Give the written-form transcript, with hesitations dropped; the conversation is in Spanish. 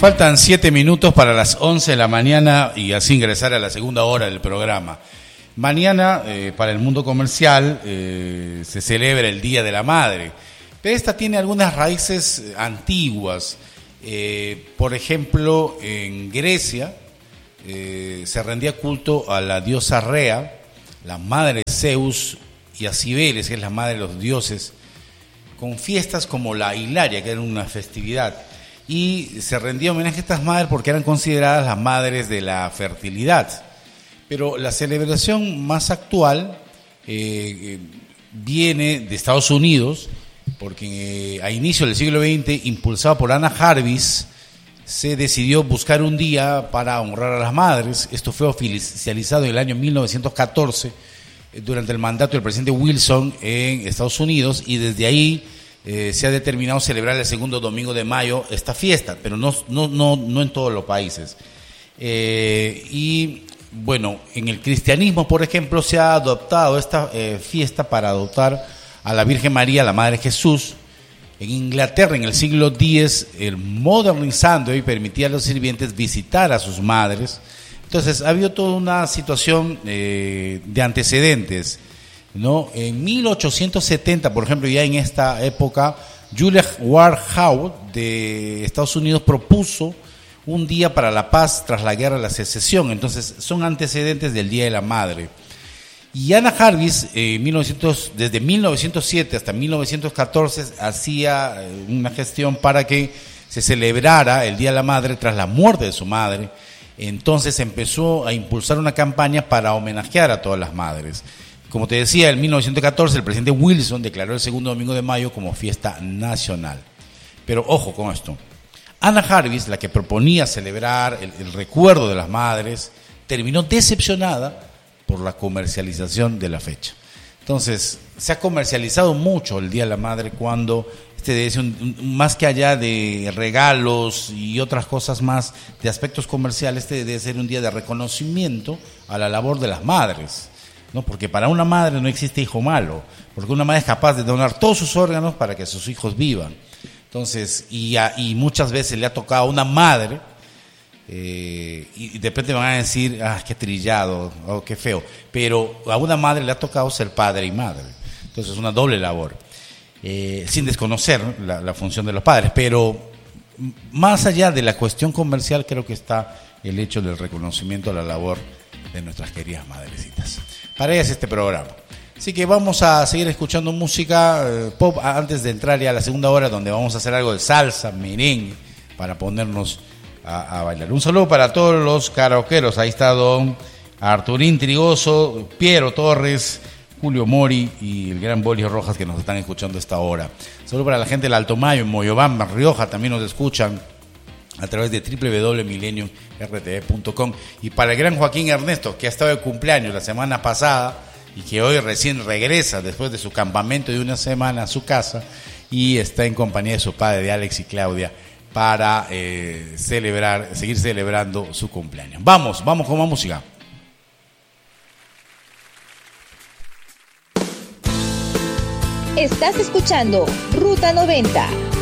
Faltan 7 minutos para las 11 de la mañana y así ingresar a la segunda hora del programa. Mañana, para el mundo comercial, se celebra el Día de la Madre. Pero esta tiene algunas raíces antiguas. Por ejemplo, en Grecia se rendía culto a la diosa Rea, la madre de Zeus, y a Cibeles, que es la madre de los dioses, con fiestas como la Hilaria, que era una festividad. Y se rendía homenaje a estas madres porque eran consideradas las madres de la fertilidad. Pero la celebración más actual viene de Estados Unidos, porque a inicio del siglo XX, impulsado por Anna Jarvis, se decidió buscar un día para honrar a las madres. Esto fue oficializado en el año 1914 durante el mandato del presidente Wilson en Estados Unidos, y desde ahí se ha determinado celebrar el segundo domingo de mayo esta fiesta, pero no en todos los países. Y bueno, en el cristianismo, por ejemplo, se ha adoptado esta fiesta para adoptar a la Virgen María, la Madre de Jesús. En Inglaterra, en el siglo X, el modernizando y permitía a los sirvientes visitar a sus madres. Entonces, ha habido toda una situación de antecedentes, ¿no? En 1870, por ejemplo, ya en esta época, Julia Ward Howe de Estados Unidos propuso un día para la paz tras la guerra de la secesión. Entonces, son antecedentes del Día de la Madre. Y Anna Jarvis, desde 1907 hasta 1914, hacía una gestión para que se celebrara el Día de la Madre tras la muerte de su madre. Entonces empezó a impulsar una campaña para homenajear a todas las madres. Como te decía, en 1914 el presidente Wilson declaró el segundo domingo de mayo como fiesta nacional. Pero ojo con esto. Anna Jarvis, la que proponía celebrar el recuerdo de las madres, terminó decepcionada por la comercialización de la fecha. Entonces, se ha comercializado mucho el Día de la Madre cuando más que allá de regalos y otras cosas más de aspectos comerciales, debe ser un día de reconocimiento a la labor de las madres, ¿no? Porque para una madre no existe hijo malo, porque una madre es capaz de donar todos sus órganos para que sus hijos vivan. Entonces, y muchas veces le ha tocado a una madre, y de repente van a decir, qué trillado, qué feo, pero a una madre le ha tocado ser padre y madre. Entonces es una doble labor, sin desconocer la función de los padres, pero más allá de la cuestión comercial, creo que está el hecho del reconocimiento a la labor de nuestras queridas madrecitas. Para ellas este programa. Así que vamos a seguir escuchando música pop antes de entrar ya a la segunda hora, donde vamos a hacer algo de salsa, merengue, para ponernos a bailar. Un saludo para todos los karaokeros. Ahí está don Arturín Trigoso, Piero Torres, Julio Mori y el gran Bolio Rojas, que nos están escuchando a esta hora. Saludo para la gente del Alto Mayo, en Moyobamba, Rioja, también nos escuchan a través de www.millenniumrtv.com. Y para el gran Joaquín Ernesto, que ha estado de cumpleaños la semana pasada y que hoy recién regresa después de su campamento de una semana a su casa, y está en compañía de su padre, de Alex y Claudia, para seguir celebrando su cumpleaños. Vamos con más música. Estás escuchando Ruta 90.